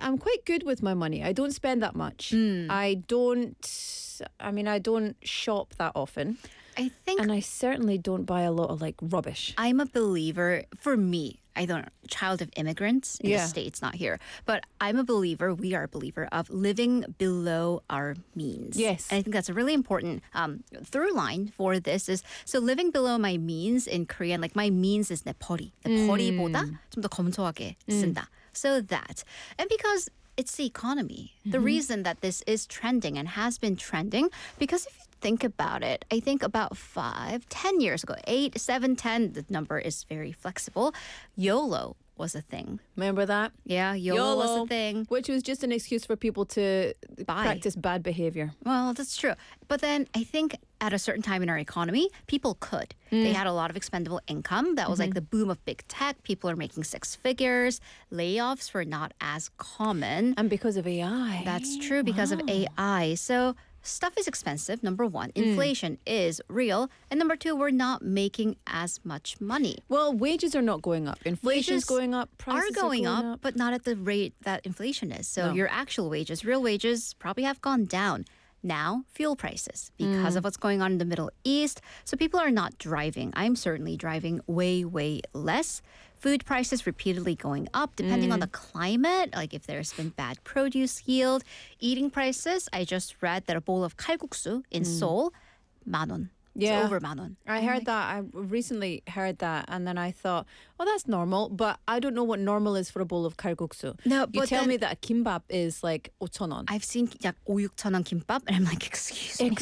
I'm quite good with my money. I don't spend that much. I don't shop that often. I think And I certainly don't buy a lot of like rubbish. I'm a believer, for me, I don't know, child of immigrants in the Yeah. States, not here. But I'm a believer, we are a believer of living below our means. Yes. And I think that's a really important through line for this is, so living below my means in Korean, like my means is 내 벌이. 내 벌이보다 좀 더 검소하게 쓴다. So that. And because it's the economy. The reason that this is trending and has been trending, because if you think about it, I think about 5, 10 years ago, 8, 7, 10, the number is very flexible. YOLO was a thing. Remember that? Yeah, YOLO was a thing. Which was just an excuse for people to Buy. practice bad behavior. Well, that's true. But then I think at a certain time in our economy, people could. They had a lot of expendable income. That was like the boom of big tech. People are making 6 figures. Layoffs were not as common. And because of AI. That's true because of AI. So stuff is expensive, number one. Inflation is real. And number two, we're not making as much money. Well, wages are not going up. Inflation's Wages going up. Prices are going up, but not at the rate that inflation is. So No. your actual wages, real wages, probably have gone down. Now, fuel prices because of what's going on in the Middle East. So people are not driving. I'm certainly driving way, way less. Food prices repeatedly going up depending on the climate, like if there's been bad produce yield. Eating prices, I just read that a bowl of kalguksu in Seoul, 10,000원. Yeah. It's over 10,000원. I heard that. I recently heard that, and then I thought, oh, that's normal. But I don't know what normal is for a bowl of kalguksu. No, you but tell then- me that a kimbap is like 5,000원. I've seen 약 5, 6,000원 kimbap, and I'm like, excuse me.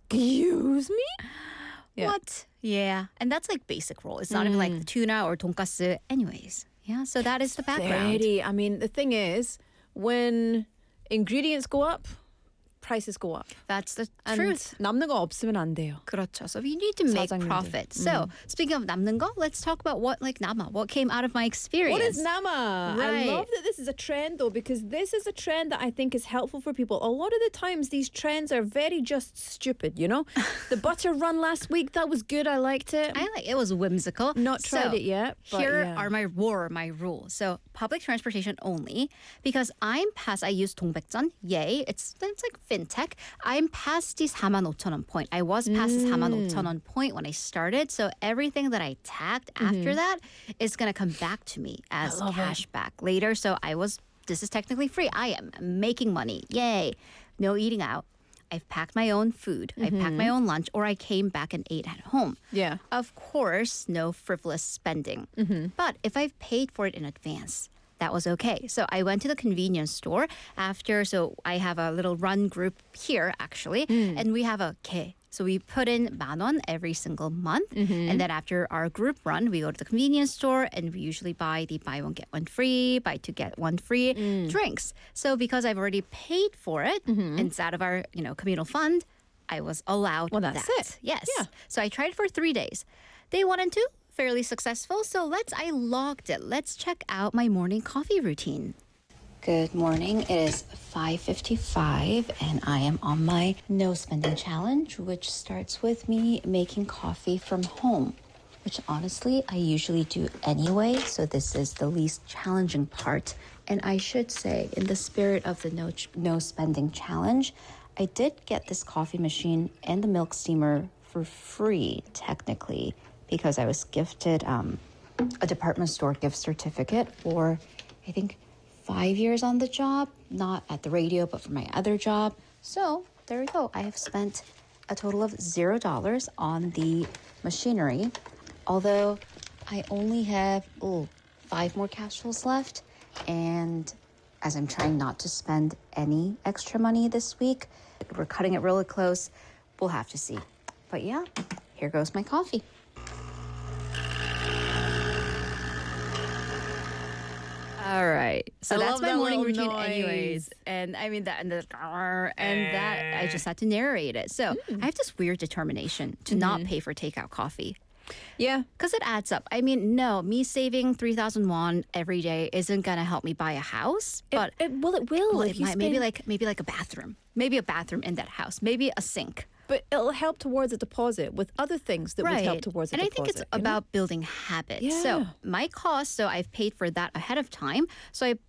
Excuse me? Yeah. What? Yeah. And that's like basic roll. It's not even like tuna or tonkatsu. Anyways. Yeah. So that is the background. I mean, the thing is, when ingredients go up, prices go up. That's the And truth. 남는 거 없으면 안 돼요. 그렇죠. So you need to make 사장님들. profit. So speaking of 남는 거, let's talk about what like nama, what came out of my experience. What is nama? Right. I love that this is a trend though, because this is a trend that I think is helpful for people. A lot of the times these trends are very just stupid, you know? The butter run last week, that was good. I liked it. I like it was whimsical. Not tried So, it yet, but Here yeah. are my rules. So public transportation only, because I'm past. I use 동백전. Yay! It's like fintech. I'm past the 45,000원 point. I was past the 45,000원 point when I started. So everything that I tagged after that is gonna come back to me as cash back later. So this is technically free. I am making money. Yay! No eating out. I've packed my own food. I packed my own lunch, or I came back and ate at home. Yeah. Of course, no frivolous spending. But if I've paid for it in advance, that was okay. So I went to the convenience store after. So I have a little run group here, actually, and we have a 개. So we put in 10,000원 every single month. And then after our group run, we go to the convenience store and we usually buy the buy one, get one free, buy two, get one free drinks. So because I've already paid for it, and it's out of our communal fund, I was allowed Well, that's that. it. Yes. Yeah. So I tried for 3 days. Day 1 and 2, fairly successful. So I logged it. Let's check out my morning coffee routine. Good morning. It is 5:55 and I am on my no spending challenge, which starts with me making coffee from home, which honestly I usually do anyway. So this is the least challenging part. And I should say, in the spirit of the no spending challenge, I did get this coffee machine and the milk steamer for free, technically, because I was gifted a department store gift certificate for, I think, 5 years on the job, not at the radio, but for my other job. So there we go. I have spent a total of $0 on the machinery, although I only have 5 more capsules left. And as I'm trying not to spend any extra money this week, we're cutting it really close. We'll have to see. But yeah, here goes my coffee. All right. So I that's love my that morning little routine noise. anyways. And I mean that and that I just had to narrate it. So I have this weird determination to not pay for takeout coffee. Yeah. Because it adds up. I mean, no, me saving 3,000 won every day isn't going to help me buy a house. But it will. well, if it you might, maybe like a bathroom. Maybe a bathroom in that house. Maybe a sink. But it'll help towards a deposit with other things that would help towards a and deposit. I think it's about building habits. Yeah. So my cost, so I've paid for that ahead of time. So I